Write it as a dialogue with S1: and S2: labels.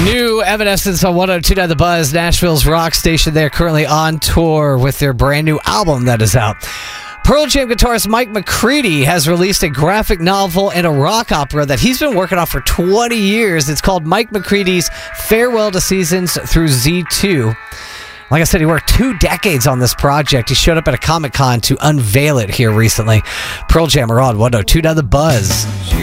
S1: New Evanescence on 102.9 The Buzz, Nashville's rock station. They're currently on tour with their brand new album that is out. Pearl Jam guitarist Mike McCready has released a graphic novel and a rock opera that he's been working on for 20 years. It's called Mike McCready's Farewell to Seasons through Z2. Like I said, he worked 2 decades on this project. He showed up at a Comic-Con to unveil it here recently. Pearl Jam are on 102.9 The Buzz.